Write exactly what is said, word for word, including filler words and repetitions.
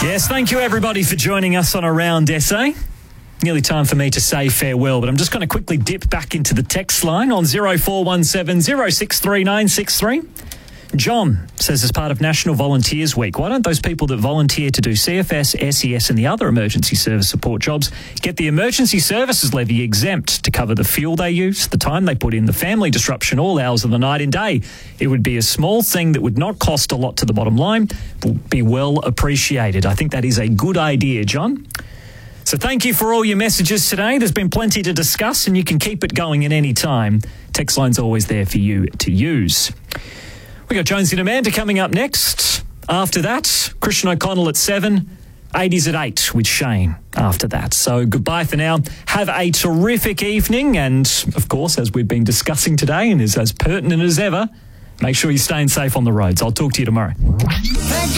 Yes, thank you everybody for joining us on Around S A. Nearly time for me to say farewell, but I'm just going to quickly dip back into the text line on zero four one seven, zero six three nine six three. John says, as part of National Volunteers Week, why don't those people that volunteer to do C F S, S E S and the other emergency service support jobs get the emergency services levy exempt to cover the fuel they use, the time they put in, the family disruption, all hours of the night and day? It would be a small thing that would not cost a lot to the bottom line, would be well appreciated. I think that is a good idea, John. So thank you for all your messages today. There's been plenty to discuss and you can keep it going at any time. Text line's always there for you to use. We got Jonesy and Amanda coming up next. After that, Christian O'Connell at seven, eighties at eight with Shane after that. So goodbye for now. Have a terrific evening. And of course, as we've been discussing today and is as pertinent as ever, make sure you're staying safe on the roads. I'll talk to you tomorrow.